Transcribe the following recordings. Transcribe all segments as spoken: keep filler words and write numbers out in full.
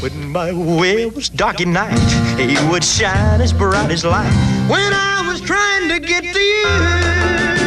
When my way was dark at night, he would shine as bright as light. When I was trying to get to you.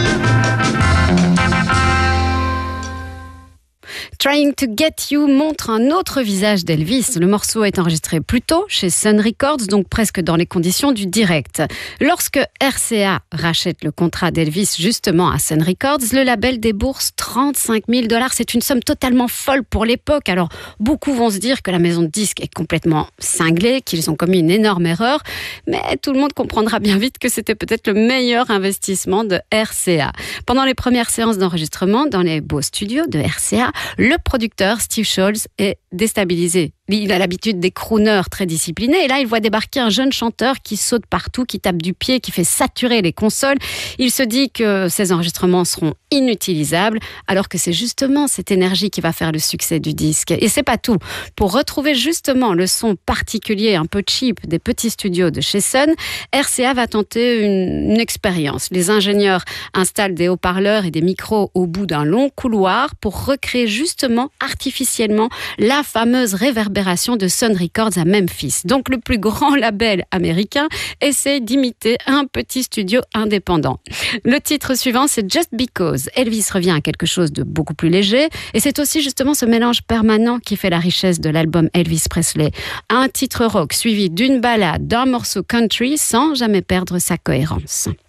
Trying to Get You montre un autre visage d'Elvis. Le morceau est enregistré plus tôt chez Sun Records, donc presque dans les conditions du direct. Lorsque R C A rachète le contrat d'Elvis justement à Sun Records, le label débourse trente-cinq mille dollars. C'est une somme totalement folle pour l'époque. Alors beaucoup vont se dire que la maison de disques est complètement cinglée, qu'ils ont commis une énorme erreur, mais tout le monde comprendra bien vite que c'était peut-être le meilleur investissement de R C A. Pendant les premières séances d'enregistrement dans les beaux studios de R C A, le producteur Steve Scholz est déstabilisé. Il a l'habitude des crooners très disciplinés et là, il voit débarquer un jeune chanteur qui saute partout, qui tape du pied, qui fait saturer les consoles. Il se dit que ces enregistrements seront inutilisables, alors que c'est justement cette énergie qui va faire le succès du disque. Et c'est pas tout. Pour retrouver justement le son particulier, un peu cheap, des petits studios de chez Sun, R C A va tenter une, une expérience. Les ingénieurs installent des haut-parleurs et des micros au bout d'un long couloir pour recréer justement artificiellement la fameuse réverbération de Sun Records à Memphis. Donc le plus grand label américain essaie d'imiter un petit studio indépendant. Le titre suivant, c'est Just Because. Elvis revient à quelque chose de beaucoup plus léger et c'est aussi justement ce mélange permanent qui fait la richesse de l'album Elvis Presley. Un titre rock suivi d'une ballade, d'un morceau country sans jamais perdre sa cohérence.